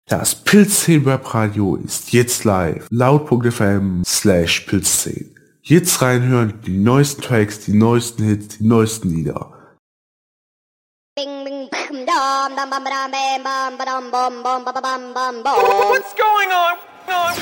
Das Pilzszenen Webradio ist jetzt live. Laut.fm/Pilzszenen. Jetzt reinhören, die neuesten Tracks, die neuesten Hits, die neuesten Lieder. What's going on?